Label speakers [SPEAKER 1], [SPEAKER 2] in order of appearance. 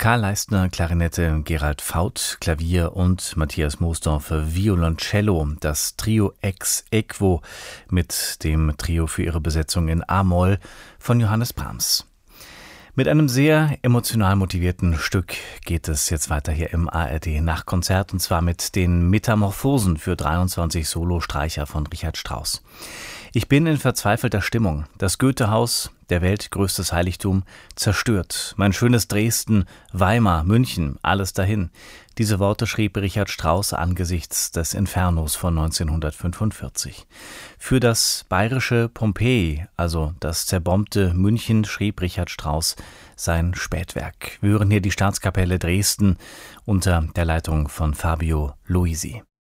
[SPEAKER 1] Karl Leistner, Klarinette, Gerald Faut, Klavier und Matthias Moosdorfer, Violoncello. Das Trio Ex Aequo mit dem Trio für ihre Besetzung in A-Moll von Johannes Brahms. Mit einem sehr emotional motivierten Stück geht es jetzt weiter hier im ARD-Nachtkonzert, und zwar mit den Metamorphosen für 23 Solo-Streicher von Richard Strauss. Ich bin in verzweifelter Stimmung. Das Goethehaus, der weltgrößtes Heiligtum, zerstört. Mein schönes Dresden, Weimar, München, alles dahin. Diese Worte schrieb Richard Strauss angesichts des Infernos von 1945. Für das bayerische Pompeji, also das zerbombte München, schrieb Richard Strauss sein Spätwerk. Wir hören hier die Staatskapelle Dresden unter der Leitung von Fabio Luisi.